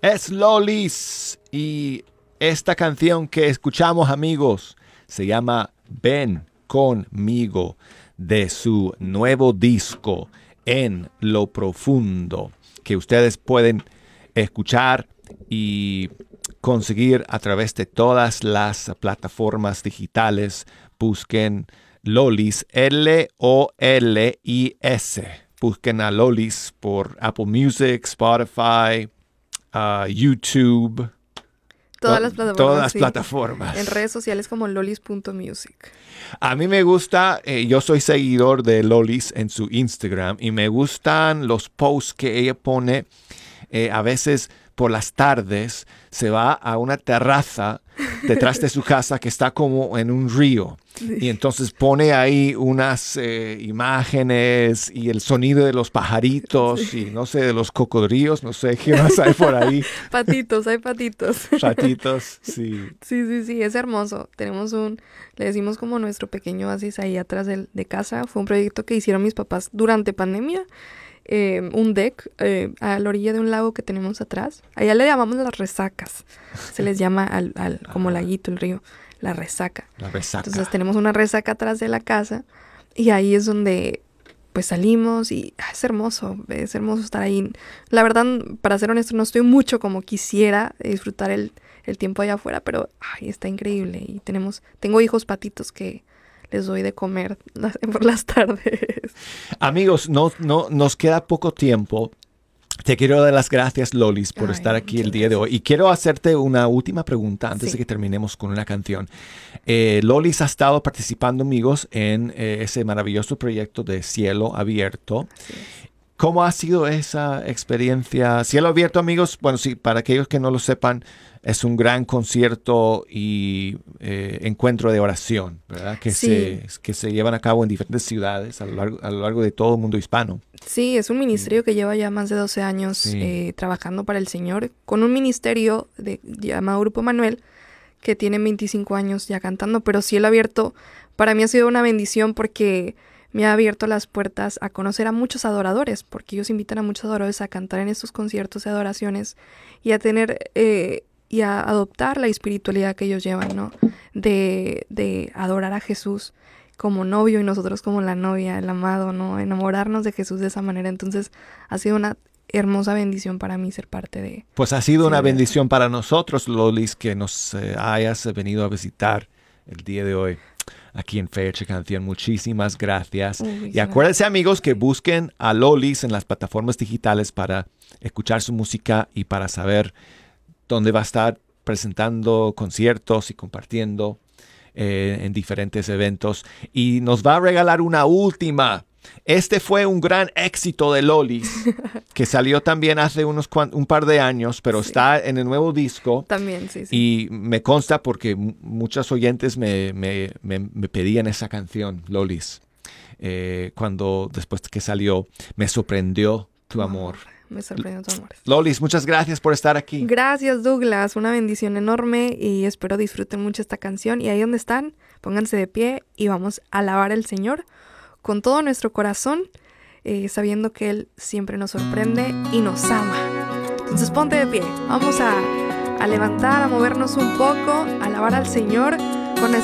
Es Lolis. Y esta canción que escuchamos, amigos, se llama Ven conmigo, de su nuevo disco En lo Profundo, que ustedes pueden escuchar y conseguir a través de todas las plataformas digitales. Busquen Lolis, Lolis. Busquen a Lolis por Apple Music, Spotify, YouTube. Todas las plataformas. Todas las sí. plataformas. En redes sociales como lolis.music. A mí me gusta, yo soy seguidor de Lolis en su Instagram y me gustan los posts que ella pone. A veces por las tardes se va a una terraza detrás de su casa que está como en un río. Sí. Y entonces pone ahí unas imágenes y el sonido de los pajaritos sí. Y no sé, de los cocodrilos, no sé qué más hay por ahí. Patitos, hay patitos. Patitos, sí. Sí, es hermoso. Le decimos como nuestro pequeño oasis ahí atrás de casa. Fue un proyecto que hicieron mis papás durante pandemia. Un deck a la orilla de un lago que tenemos atrás. Allá le llamamos las resacas. Se les llama como laguito, el río, la resaca. La resaca. Entonces tenemos una resaca atrás de la casa y ahí es donde pues salimos y es hermoso estar ahí. La verdad, para ser honesto, no estoy mucho como quisiera disfrutar el tiempo allá afuera, pero está increíble. Y tengo hijos patitos que les doy de comer por las tardes. Amigos, no nos queda poco tiempo. Te quiero dar las gracias, Lolis, por estar aquí el día de hoy. Y quiero hacerte una última pregunta antes de que terminemos con una canción. Lolis ha estado participando, amigos, en ese maravilloso proyecto de Cielo Abierto. ¿Cómo ha sido esa experiencia? Cielo Abierto, amigos, bueno, sí, para aquellos que no lo sepan, es un gran concierto y encuentro de oración, ¿verdad? Que se llevan a cabo en diferentes ciudades a lo largo de todo el mundo hispano. Sí, es un ministerio que lleva ya más de 12 años trabajando para el Señor, con un ministerio llamado Grupo Manuel, que tiene 25 años ya cantando, pero Cielo Abierto para mí ha sido una bendición porque me ha abierto las puertas a conocer a muchos adoradores, porque ellos invitan a muchos adoradores a cantar en estos conciertos de adoraciones y a tener y a adoptar la espiritualidad que ellos llevan, ¿no? De adorar a Jesús como novio y nosotros como la novia, el amado, ¿no? Enamorarnos de Jesús de esa manera. Entonces ha sido una hermosa bendición para mí ser parte de... Pues ha sido una bendición para nosotros, Lolis, que nos hayas venido a visitar el día de hoy aquí en Fecha Canción. Muchísimas gracias. Y acuérdense, amigos, que busquen a Lolis en las plataformas digitales para escuchar su música y para saber dónde va a estar presentando conciertos y compartiendo en diferentes eventos. Y nos va a regalar una última. Este fue un gran éxito de Lolis, que salió también hace un par de años, pero está en el nuevo disco. También, sí. Y me consta porque muchos oyentes me pedían esa canción, Lolis. Cuando después que salió, me sorprendió tu amor. Me sorprendió tu amor. Lolis, muchas gracias por estar aquí. Gracias, Douglas. Una bendición enorme y espero disfruten mucho esta canción. Y ahí donde están, pónganse de pie y vamos a alabar al Señor con todo nuestro corazón, sabiendo que Él siempre nos sorprende y nos ama. Entonces ponte de pie. Vamos a levantar, a movernos un poco, a alabar al Señor